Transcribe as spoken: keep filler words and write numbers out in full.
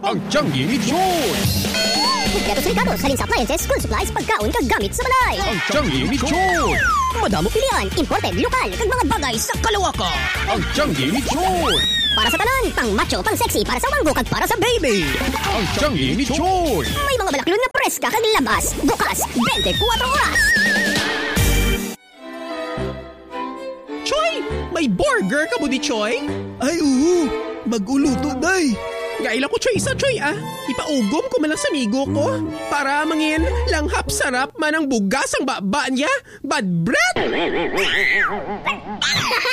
Ang Tianggi ni Choy! Kompleto sa Ricardo, Salins Appliances, school supplies, pagkaon, kagamit sa balay. Ang Tianggi ni Choy! Madamo pilihan, imported, lokal, kag mga bagay sa kalawakan. Ang Tianggi ni Choy! Para sa tanan, pang macho, pang sexy, para sa wanggo, kag para sa baby. Ang Tianggi ni Choy! May mga balaklon na preska kag labas, bukas, twenty-four oras. Choy, may burger ka mo di, Choy? Ay, oo. Mag-uluto, day. Gaila ko, Choy, isa, Choy, ah. Ipaugom ko man lang sa migo ko. Para mangin, langhap sarap man ang bugas ang baba niya. Bad breath!